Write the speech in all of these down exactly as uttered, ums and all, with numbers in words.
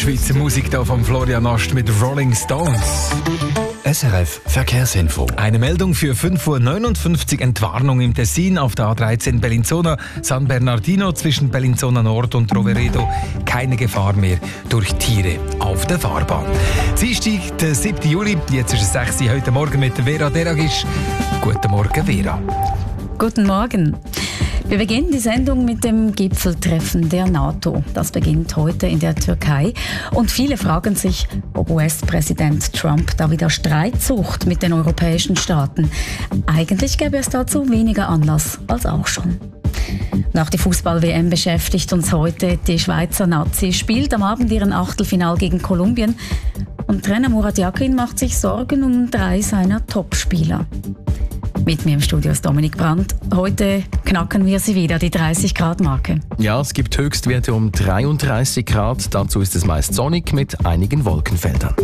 Schweizer Musik da von Florian Ast mit Rolling Stones. S R F Verkehrsinfo. Eine Meldung für fünf Uhr neunundfünfzig, Entwarnung im Tessin auf der A dreizehn Bellinzona, San Bernardino zwischen Bellinzona Nord und Roveredo. Keine Gefahr mehr durch Tiere auf der Fahrbahn. Dienstag, der siebten Juli, jetzt ist es sechs Uhr, heute Morgen mit Vera Deragisch. Guten Morgen, Vera. Guten Morgen. Wir beginnen die Sendung mit dem Gipfeltreffen der NATO. Das beginnt heute in der Türkei. Und viele fragen sich, ob U S-Präsident Trump da wieder Streit sucht mit den europäischen Staaten. Eigentlich gäbe es dazu weniger Anlass als auch schon. Nach der Fußball-W M beschäftigt uns heute die Schweizer Nazi. Spielt am Abend ihren Achtelfinal gegen Kolumbien. Und Trainer Murat Yakin macht sich Sorgen um drei seiner Topspieler. Mit mir im Studio ist Dominik Brandt. Heute knacken wir sie wieder, die dreißig Grad Marke. Ja, es gibt Höchstwerte um dreiunddreißig Grad. Dazu ist es meist sonnig mit einigen Wolkenfeldern.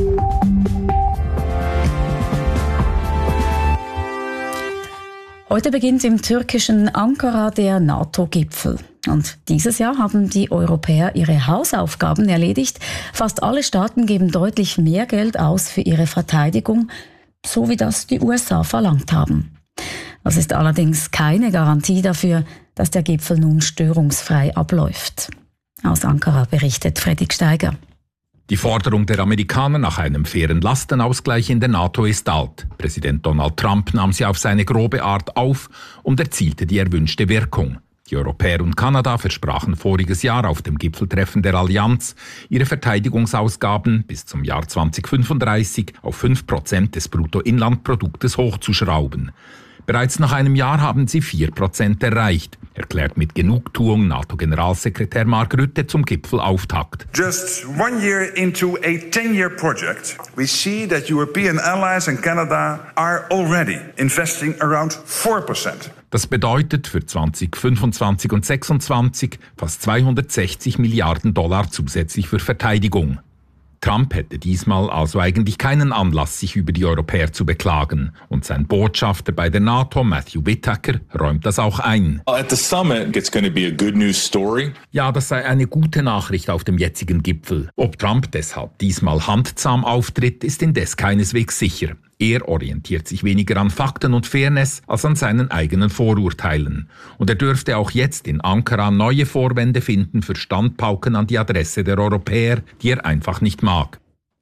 Heute beginnt im türkischen Ankara der NATO-Gipfel. Und dieses Jahr haben die Europäer ihre Hausaufgaben erledigt. Fast alle Staaten geben deutlich mehr Geld aus für ihre Verteidigung, so wie das die U S A verlangt haben. Das ist allerdings keine Garantie dafür, dass der Gipfel nun störungsfrei abläuft. Aus Ankara berichtet Fredrik Steiger. Die Forderung der Amerikaner nach einem fairen Lastenausgleich in der NATO ist alt. Präsident Donald Trump nahm sie auf seine grobe Art auf und erzielte die erwünschte Wirkung. Die Europäer und Kanada versprachen voriges Jahr auf dem Gipfeltreffen der Allianz, ihre Verteidigungsausgaben bis zum Jahr zweitausendfünfunddreißig auf fünf Prozent des Bruttoinlandproduktes hochzuschrauben. Bereits nach einem Jahr haben sie vier Prozent erreicht, erklärt mit Genugtuung NATO-Generalsekretär Mark Rutte zum Gipfelauftakt. Just one year into a ten-year project, we see that European allies and Canada are already investing around four percent. Das bedeutet für zweitausendfünfundzwanzig und zweitausendsechsundzwanzig fast zweihundertsechzig Milliarden Dollar zusätzlich für Verteidigung. Trump hätte diesmal also eigentlich keinen Anlass, sich über die Europäer zu beklagen. Und sein Botschafter bei der NATO, Matthew Whitaker, räumt das auch ein. At the summit, it's going to be a good news story. Ja, das sei eine gute Nachricht auf dem jetzigen Gipfel. Ob Trump deshalb diesmal handzahm auftritt, ist indes keineswegs sicher. Er orientiert sich weniger an Fakten und Fairness als an seinen eigenen Vorurteilen. Und er dürfte auch jetzt in Ankara neue Vorwände finden für Standpauken an die Adresse der Europäer, die er einfach nicht mag.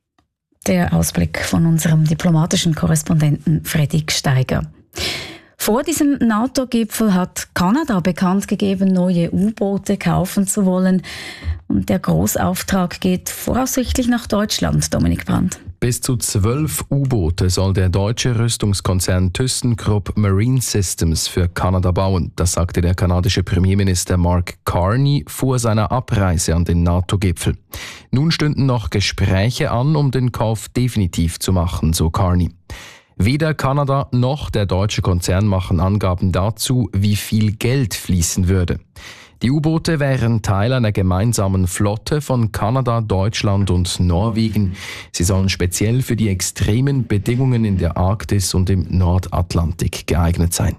Der Ausblick von unserem diplomatischen Korrespondenten Fredrik Steiger. Vor diesem NATO-Gipfel hat Kanada bekannt gegeben, neue U-Boote kaufen zu wollen. Und der Großauftrag geht voraussichtlich nach Deutschland, Dominik Brandt. Bis zu zwölf U-Boote soll der deutsche Rüstungskonzern ThyssenKrupp Marine Systems für Kanada bauen. Das sagte der kanadische Premierminister Mark Carney vor seiner Abreise an den NATO-Gipfel. Nun stünden noch Gespräche an, um den Kauf definitiv zu machen, so Carney. Weder Kanada noch der deutsche Konzern machen Angaben dazu, wie viel Geld fließen würde. Die U-Boote wären Teil einer gemeinsamen Flotte von Kanada, Deutschland und Norwegen. Sie sollen speziell für die extremen Bedingungen in der Arktis und im Nordatlantik geeignet sein.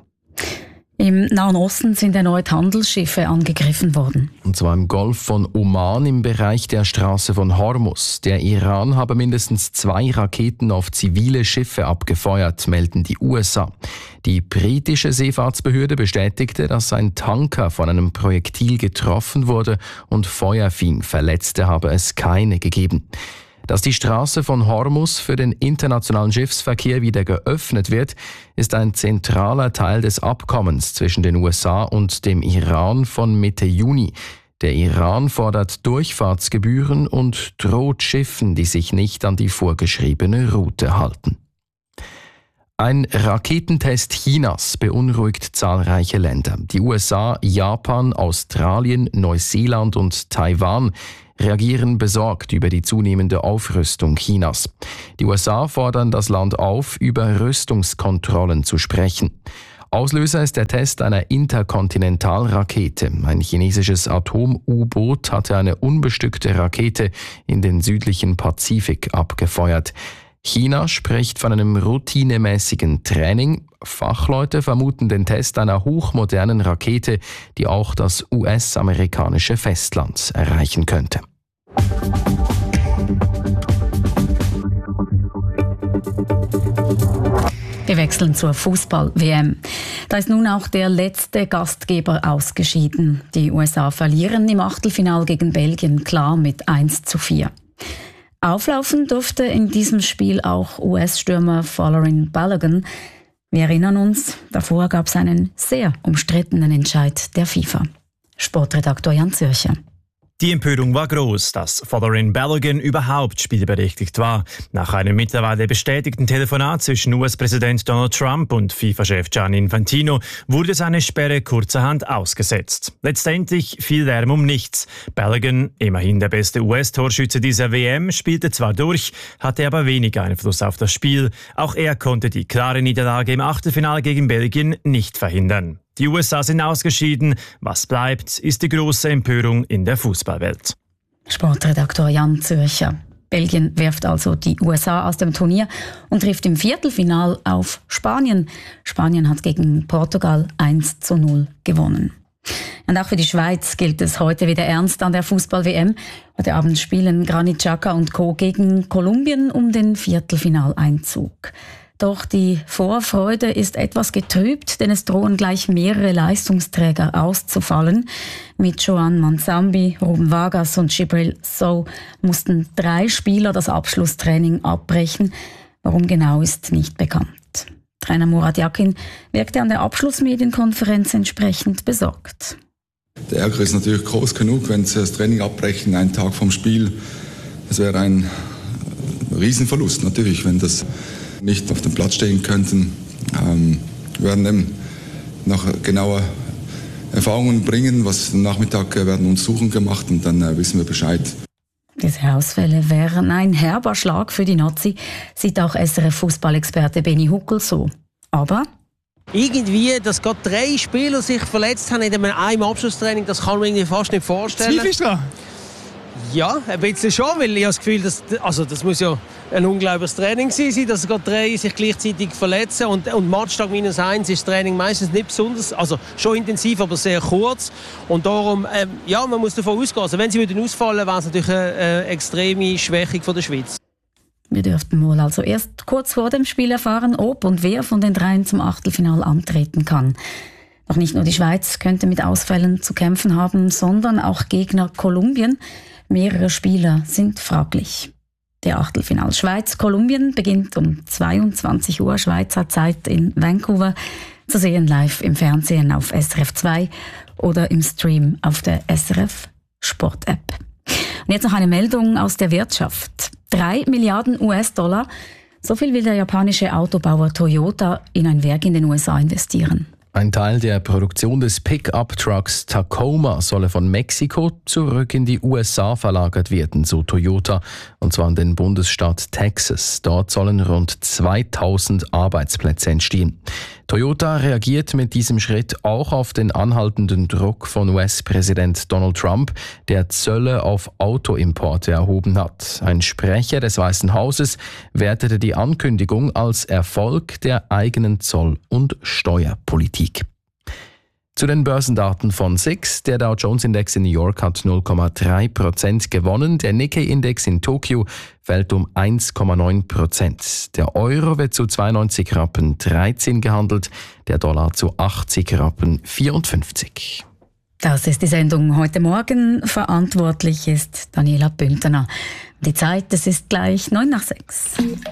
Im Nahen Osten sind erneut Handelsschiffe angegriffen worden. Und zwar im Golf von Oman im Bereich der Straße von Hormuz. Der Iran habe mindestens zwei Raketen auf zivile Schiffe abgefeuert, melden die U S A. Die britische Seefahrtsbehörde bestätigte, dass ein Tanker von einem Projektil getroffen wurde und Feuer fing. Verletzte habe es keine gegeben. Dass die Straße von Hormuz für den internationalen Schiffsverkehr wieder geöffnet wird, ist ein zentraler Teil des Abkommens zwischen den U S A und dem Iran von Mitte Juni. Der Iran fordert Durchfahrtsgebühren und droht Schiffen, die sich nicht an die vorgeschriebene Route halten. Ein Raketentest Chinas beunruhigt zahlreiche Länder. Die U S A, Japan, Australien, Neuseeland und Taiwan reagieren besorgt über die zunehmende Aufrüstung Chinas. Die U S A fordern das Land auf, über Rüstungskontrollen zu sprechen. Auslöser ist der Test einer Interkontinentalrakete. Ein chinesisches Atom-U-Boot hatte eine unbestückte Rakete in den südlichen Pazifik abgefeuert. China spricht von einem routinemäßigen Training. Fachleute vermuten den Test einer hochmodernen Rakete, die auch das U S-amerikanische Festland erreichen könnte. wechseln zur Fußball-W M. Da ist nun auch der letzte Gastgeber ausgeschieden. Die U S A verlieren im Achtelfinal gegen Belgien klar mit eins zu vier. Auflaufen durfte in diesem Spiel auch U S-Stürmer Folarin Balogun. Wir erinnern uns, davor gab es einen sehr umstrittenen Entscheid der FIFA. Sportredaktor Jan Zürcher. Die Empörung war groß, dass Folarin Balogun überhaupt spielberechtigt war. Nach einem mittlerweile bestätigten Telefonat zwischen U S-Präsident Donald Trump und FIFA-Chef Gianni Infantino wurde seine Sperre kurzerhand ausgesetzt. Letztendlich viel Lärm um nichts. Balogun, immerhin der beste U S-Torschütze dieser W M, spielte zwar durch, hatte aber wenig Einfluss auf das Spiel. Auch er konnte die klare Niederlage im Achtelfinale gegen Belgien nicht verhindern. Die U S A sind ausgeschieden. Was bleibt, ist die große Empörung in der Fußballwelt. Sportredaktor Jan Zürcher. Belgien wirft also die U S A aus dem Turnier und trifft im Viertelfinal auf Spanien. Spanien hat gegen Portugal eins zu null gewonnen. Und auch für die Schweiz gilt es heute wieder ernst an der Fußball-W M. Heute Abend spielen Granit Xhaka und Co. gegen Kolumbien um den Viertelfinaleinzug. Doch die Vorfreude ist etwas getrübt, denn es drohen gleich mehrere Leistungsträger auszufallen. Mit Joan Mansambi, Ruben Vargas und Djibril Sow mussten drei Spieler das Abschlusstraining abbrechen. Warum genau ist nicht bekannt. Trainer Murat Yakin wirkte an der Abschlussmedienkonferenz entsprechend besorgt. Der Ärger ist natürlich groß genug, wenn sie das Training abbrechen, einen Tag vom Spiel. Es wäre ein Riesenverlust natürlich, wenn das nicht auf dem Platz stehen könnten. Ähm, wir werden eben noch genauer Erfahrungen bringen, was am Nachmittag äh, werden uns Suchen gemacht und dann äh, wissen wir Bescheid. Diese Ausfälle wären ein herber Schlag für die Nazi, sieht auch S R F-Fußballexperte Benny Huckel so. Aber irgendwie, dass gerade drei Spieler sich verletzt haben in einem Abschlusstraining, das kann man irgendwie fast nicht vorstellen. Zweifelst du dran? Ja, ein bisschen schon, weil ich habe das Gefühl, dass, also das muss ja ein unglaubliches Training sein, dass gerade drei sich gleichzeitig verletzen. Und, und Matchtag minus eins ist das Training meistens nicht besonders, also schon intensiv, aber sehr kurz. Und darum, ähm, ja, man muss davon ausgehen. Also wenn sie würden ausfallen, wäre es natürlich eine, eine extreme Schwächung von der Schweiz. Wir dürften wohl also erst kurz vor dem Spiel erfahren, ob und wer von den dreien zum Achtelfinal antreten kann. Doch nicht nur die Schweiz könnte mit Ausfällen zu kämpfen haben, sondern auch Gegner Kolumbien. Mehrere Spieler sind fraglich. Der Achtelfinal Schweiz-Kolumbien beginnt um zweiundzwanzig Uhr Schweizer Zeit in Vancouver. Zu sehen live im Fernsehen auf S R F zwei oder im Stream auf der S R F Sport-App. Und jetzt noch eine Meldung aus der Wirtschaft. Drei Milliarden U S-Dollar, so viel will der japanische Autobauer Toyota in ein Werk in den U S A investieren. Ein Teil der Produktion des Pickup-Trucks Tacoma solle von Mexiko zurück in die U S A verlagert werden, so Toyota, und zwar in den Bundesstaat Texas. Dort sollen rund zweitausend Arbeitsplätze entstehen. Toyota reagiert mit diesem Schritt auch auf den anhaltenden Druck von U S-Präsident Donald Trump, der Zölle auf Autoimporte erhoben hat. Ein Sprecher des Weißen Hauses wertete die Ankündigung als Erfolg der eigenen Zoll- und Steuerpolitik. Zu den Börsendaten von S I X. Der Dow Jones Index in New York hat null Komma drei Prozent gewonnen. Der Nikkei-Index in Tokio fällt um eins Komma neun Prozent. Der Euro wird zu zweiundneunzig Rappen dreizehn gehandelt, der Dollar zu achtzig Rappen vierundfünfzig. Das ist die Sendung heute Morgen. Verantwortlich ist Daniela Bündner. Die Zeit, es ist gleich neun nach sechs.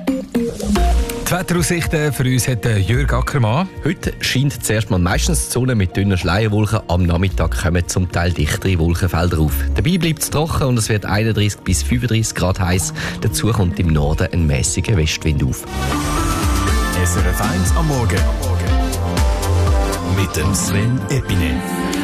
Die Wetteraussichten für uns hat Jörg Ackermann. Heute scheint zuerst mal meistens die Sonne mit dünnen Schleierwolken. Am Nachmittag kommen zum Teil dichtere Wolkenfelder auf. Dabei bleibt es trocken und es wird einunddreißig bis fünfunddreißig Grad heiß. Dazu kommt im Norden ein mäßiger Westwind auf. S R F eins am Morgen. Mit dem Sven Epine.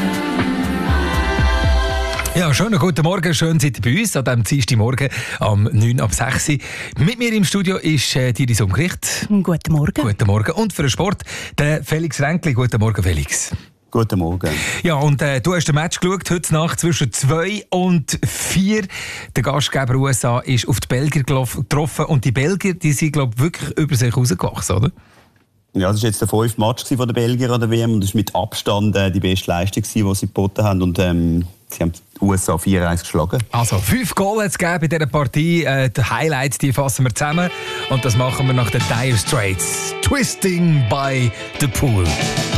Ja, schönen guten Morgen, schön seid ihr bei uns an diesem Dienstagmorgen am neun ab sechs. Mit mir im Studio ist äh, Iris Umgericht. Guten Morgen. Guten Morgen. Und für den Sport, der Felix Ränkli. Guten Morgen, Felix. Guten Morgen. Ja, und äh, du hast den Match geschaut, heute Nacht zwischen zwei und vier. Der Gastgeber U S A ist auf die Belgier getroffen und die Belgier, die sind, glaube ich, wirklich über sich rausgewachsen, oder? Ja, das war jetzt der fünfte Match von den Belgier an der W M und das war mit Abstand äh, die beste Leistung, die sie geboten haben. Und ähm, sie haben die U S A vier eins geschlagen. Also fünf Goal hat es gegeben bei dieser Partie. Äh, die Highlights die fassen wir zusammen und das machen wir nach den Dire Straits. Twisting by the Pool.